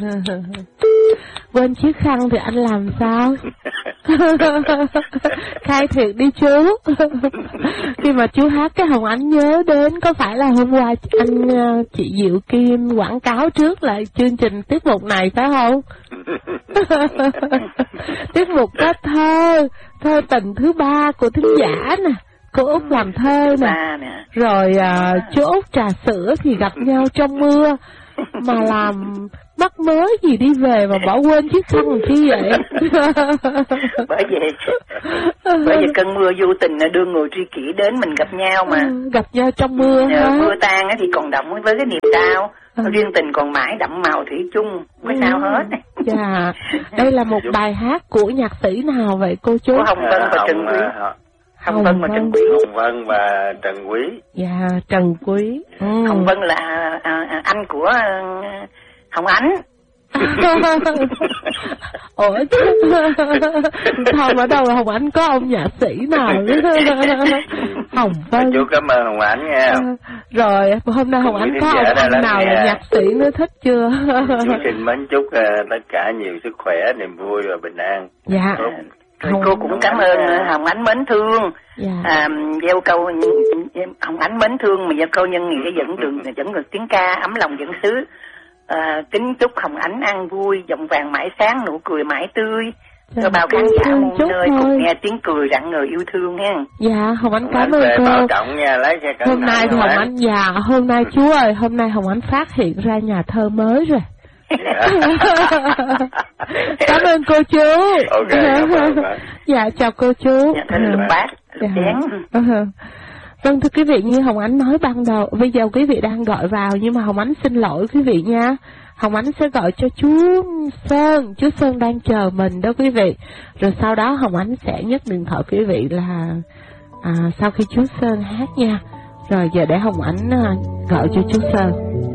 Quên chiếc khăn thì anh làm sao? Khai thiệt đi chú. Khi mà chú hát cái Hồng Ánh nhớ đến có phải là hôm qua anh chị Diệu Kim quảng cáo trước lại chương trình tiết mục này phải không? Tiết mục có thơ tình thứ 3 của thính giả nè, cô Út làm thơ nè, rồi chú Út trà sữa thì gặp nhau trong mưa, mà làm mắc mớ gì đi về mà bỏ quên chiếc khăn làm chi vậy? bởi vì cơn mưa vô tình đưa người tri kỷ đến mình gặp nhau mà. Gặp nhau trong mưa ha. Mưa tan thì còn đậm với cái niềm đau. Riêng tình còn mãi đậm màu thủy chung, không sao hết. Dạ, đây là một bài hát của nhạc sĩ nào vậy cô chú? Của Hồng Vân và Trần Quý. Hồng Vân và Trần Quý. Hồng Vân và Trần Quý. Dạ, Trần Quý. Hồng Vân là anh của Hồng Ánh. Ủa Hồng ở đâu, Hồng Ánh có ông nhạc sĩ nào? Hồng Vân. Chú cảm ơn Hồng Ánh nha. Rồi hôm nay Hồng Ánh có ông anh nào là nhạc sĩ nữa thích chưa? Chú xin mến chúc tất cả nhiều sức khỏe, niềm vui và bình an. Dạ. Cô cũng cảm ơn Hồng Ánh mến thương. Dạ. Gieo câu Hồng Ánh mến thương mà gieo câu nhân nghĩa dẫn được tiếng ca ấm lòng dẫn xứ. Kính chúc Hồng Ánh ăn vui, giọng vàng mãi sáng, nụ cười mãi tươi. Cho bao khán giả muôn nơi cùng nghe tiếng cười rạng ngời yêu thương ha. Dạ, Hồng Ánh cảm ơn cô. Bảo trọng nha, lái xe cẩn thận. Hôm nay thì Hồng Ánh, dạ, hôm nay chú ơi, hôm nay Hồng Ánh phát hiện ra nhà thơ mới rồi. Cảm ơn cô chú. Dạ, chào cô chú. Dạ, thưa bác. Vâng, thưa quý vị, như Hồng Ánh nói ban đầu, bây giờ quý vị đang gọi vào nhưng mà Hồng Ánh xin lỗi quý vị nha. Hồng Ánh sẽ gọi cho chú Sơn đang chờ mình đó quý vị. Rồi sau đó Hồng Ánh sẽ nhấc điện thoại quý vị là sau khi chú Sơn hát nha. Rồi giờ để Hồng Ánh gọi cho chú Sơn.